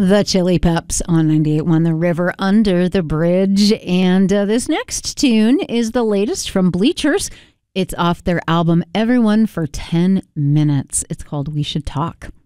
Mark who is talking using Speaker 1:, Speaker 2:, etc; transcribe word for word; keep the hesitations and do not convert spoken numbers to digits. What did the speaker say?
Speaker 1: The Chili Peps on ninety-eight point one The River Under the Bridge. And uh, this next tune is the latest from Bleachers. It's off their album Everyone for ten minutes. It's called We Should Talk.